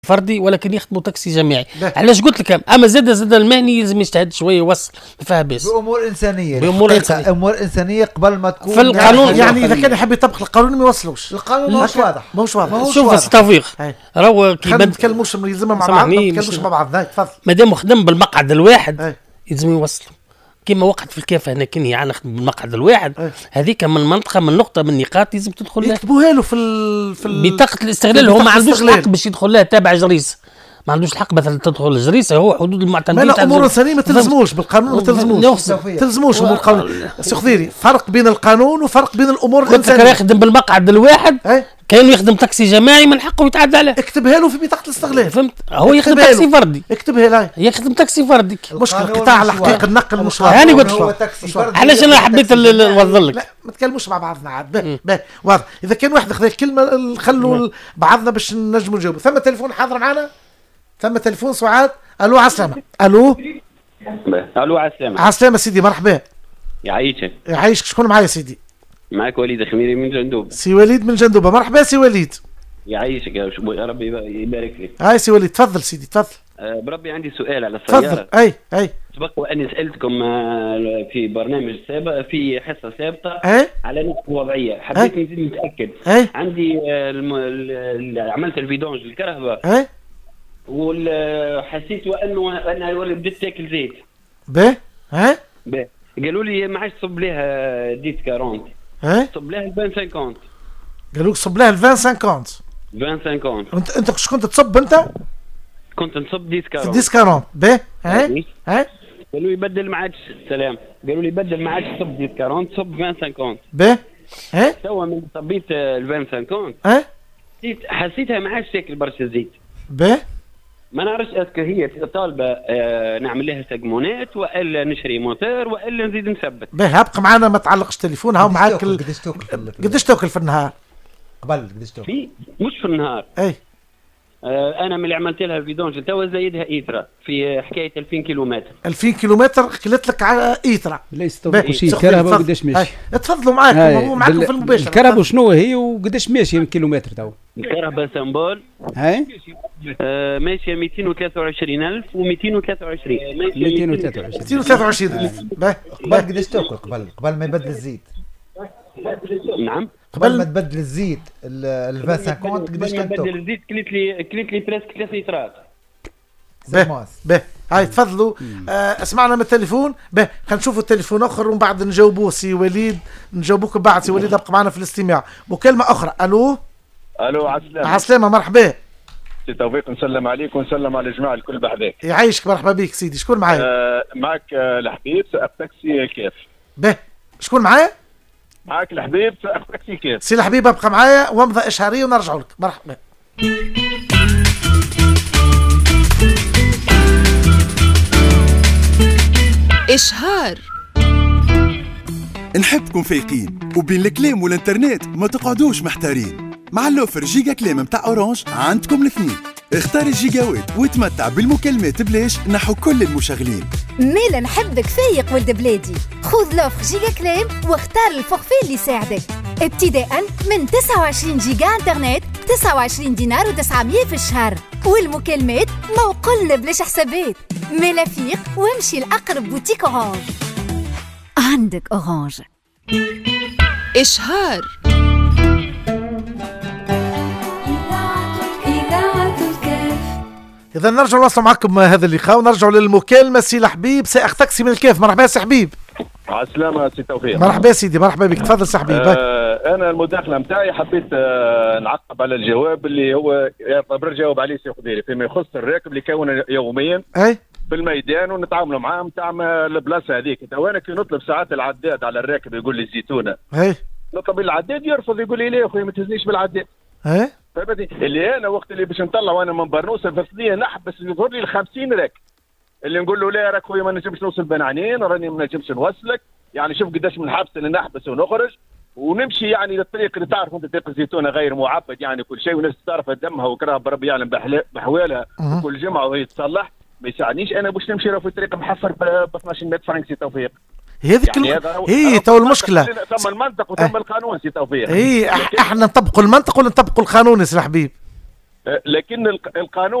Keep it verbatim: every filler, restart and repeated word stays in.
فردي ولكن يخدموا تاكسي جماعي. علاش قلت لك اما زاد زاد المهني لازم يجتهد شويه يوصل ما فيها باس بامور انسانيه بامور انسانيه امور انسانيه قبل ما تكون في القانون. يعني اذا كان يحب يطبق القانون ما يوصلوش القانون ماهوش واضح ماهوش واضح. شوف التوفيق راهو كي ما نتكلموش يلزمها مع بعض ما نتكلموش مع بعض. تفضل مادام خدم بالمقعد الواحد يلزم يوصل كما وقعت في الكافه هنا كني انا نخدم بالمقعد الواحد هذيك من منطقه من نقطه من نقاط لازم تدخل لها يكتبوها له في ال في ال بطاقه الاستغلال. هو ما عندوش الحق باش يدخل لها تابع جريس ما عندوش الحق مثلا تدخل جريسه هو حدود المعتمدين. لا امور انسانيه ما تلزموش بالقانون ما تلزموش تلزموش امور القانون. سي خضيري فرق بين القانون وفرق بين الامور الانسانيه. كان يخدم بالمقعد الواحد كان يخدم تاكسي جماعي من حقه يتعدى عليه. اكتبها له في بطاقه الاستغلال. فهمت هو يخدم تاكسي فردي اكتبها له يخدم تاكسي فردي. مشكل قطاع الحقيقه النقل مش واضح. هاني قلت علاش انا حبيت نوضح لك. لا ما تكلموش مع بعضنا عاد باهي واضح. اذا كان واحد خذ الكلمه نخلوا بعضنا باش نجموا نجاوبوا. ثم تليفون حاضر معنا ثم تليفون سعاد. الو عسلامة. الو الو عسلامة. عسلامة سيدي مرحبا. يعيشك يعيشك. شكون معايا سيدي؟ معك وليد خميري من جندوبة. سي وليد من جندوبة. مرحبا سي وليد. يعيشك يا ربي يبارك فيك. هاي سي وليد تفضل سيدي تفضل. أه بربي عندي سؤال على السيارة. تفضل. اي اي سبق واني سالتكم في برنامج سابق في حصه سابقه أي؟ على نفس الوضعيه حبيت نزيد نتاكد. أي؟ عندي الم... عملت الفيدونج الكرهبه اي وحسيت وانه انا بديت تاكل زيت. باهي ها باهي قالوا لي ما عادش تصب لها ديت أربعين ها صب لها ألفين خمسين. قالوا لك صب لها ألفين خمسين. ألفين خمسين انت انت كنت كنت تصب انت؟ كنت نصب ديت أربعين. ديت أربعين باهي ها ها قالوا لي بدل ما عادش السلام قالوا لي بدل ما عادش تصب ديت أربعين تصب ألفين خمسين. باهي ها توا من صبيت ألفين خمسين ها حسيتها ما عادش تاكل برشا زيت. باهي ما نعرفش اسكو هي طالبه آه نعمل لها سجمونات والا نشري موتور والا نزيد نثبت. باهي ابقى معنا ما تعلقش تليفون. هاو معاك ال... قداش تاكل قداش تاكل في النهار؟ قبل قداش تاكل؟ في مش في النهار. اي آه انا من اللي عملت لها الفيدونج توا زايدها ايترا في حكايه ألفين كيلومتر. ألفين كيلومتر كلت لك على ايترا. لا يستوعب شيء كهرباء وقداش ماشي. تفضلوا معاك هو معاكم في المباشر. الكهرباء شنو هي وقداش ماشي من كيلومتر توا؟ الكهرباء سمبول هاي آه ماشيه مئتين وثلاثة وعشرين ألف و223 مئتين وثلاثة وعشرين مئتين وثلاثة وعشرين ألف. باهي قبل قداش تاكل قبل قبل ما يبدل الزيت؟ نعم قبل ما تبدل الزيت ال ألفين خمسين قداش كنت تاكل؟ بدل الزيت كليت لي كليت لي بريسك ثلاث لترات. باهي باهي هاي تفضلوا. آه اسمعنا من التليفون. باهي خلينا نشوفوا التليفون اخر ومن بعد نجاوبوه سي وليد نجاوبوك بعد. سي وليد ابقى معنا في الاستماع. مكالمه اخرى. الو الو عسلامة. عسلامة مرحبا سي توفيق نسلم عليك ونسلم على الجماعه الكل بحذاك. يعيشك مرحبا بك سيدي. شكون معايا؟ آه معك آه الحبيب سائق تاكسي كيف. باهي شكون معايا؟ معك الحبيب سائق تاكسي كيف. سي الحبيب ابقى معايا ومضى اشهاريه ونرجعوا لك. مرحبا. إشهار. نحبكم فايقين وبين الكلام والانترنت ما تقعدوش محتارين. مع اللوفر جيجا كلام متاع اورانج عندكم الاثنين. اختار الجيجاوات وتمتع بالمكالمات بلاش نحو كل المشغلين. ميلا نحبك فايق ولد بلادي. خذ لوفر جيجا كلام واختار الفورفي اللي يساعدك ابتداء من تسعة وعشرين جيجا انترنت تسعة وعشرين دينار وتسعمية في الشهر والمكالمات موقلنا بلاش حسابات. ميلا فيق وامشي لأقرب بوتيك اورانج. عندك اورانج. إشهار. إذا نرجع نواصل معكم هذا اللقاء ونرجع للمكالمة. سي الحبيب سائق تاكسي من الكيف. مرحبا سي حبيب. عسلامة سي توفيق. مرحبا سيدي مرحبا بك. تفضل سي حبيب. آه أنا المداخلة نتاعي حبيت آه نعقب على الجواب اللي هو يعتبر جاوب عليه سي خضيري فيما يخص الراكب اللي كون يوميا أي في الميدان ونتعاملوا معاه نتاع البلاصة هذيك. وانا كي نطلب ساعات العداد على الراكب يقول لي الزيتونة. أي نطلب العداد يرفض يقول لي ليه اخوي ما تهزنيش بالعداد. أي فهمتني اللي انا وقت اللي باش نطلع وانا من برنوسه فصليه نحبس يظهر لي ال خمسين راكب اللي نقول له لا راك خويا ما نجمش نوصل بين عينين راني ما نجمش نوصلك. يعني شوف قداش من الحبس اللي نحبس ونخرج ونمشي يعني للطريق اللي تعرف انت طريق الزيتونه غير معبد يعني كل شيء والناس تعرف دمها وكراها بربي يعلم بحوالها كل جمعه وهي تصلح. ما يساعدنيش انا باش نمشي في طريق محفر ب اثناش مئة فرنك سي توفيق. هذيك يعني الم... هي تو المشكله ثم المنطق وثم أه. القانون سي توفيق. هي احنا نطبقوا المنطق ولا نطبقوا القانون يا سي الحبيب؟ لكن القانون